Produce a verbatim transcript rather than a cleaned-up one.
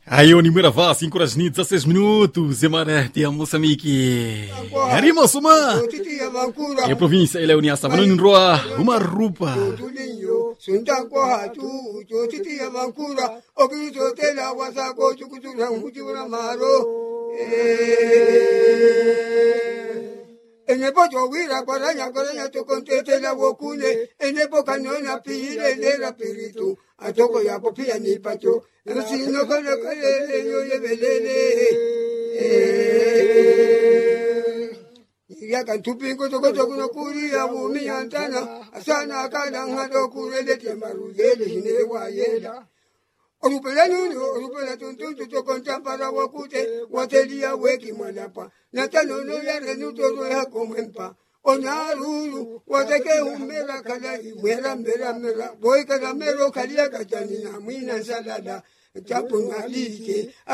Aí o Nimura Vaz, cinco horas e dezesseis minutos, Emarete, a Moçambique. Arima Suma. E a província, ele é o Niassa, Manu Nroa, uma rupa. Enepo jowira guaranya guaranya to contete la wokune enepo kanona pile le la piritu atoko ya popia ni pacho sino kana kale yo ye belele ya kan tupingo to ko to kuri ya bumi antana asana kana ngado kurele temaru yele hine wa yela Orupela nuno, orupela tuntuntu to contampara wakute, watelia weki manapa. Natano no ya renuto no ya komempa. Onaruru, wateke umera kala imera mera mera. Boy kada mero kalia kajani na mwina salada. Chapu nalike.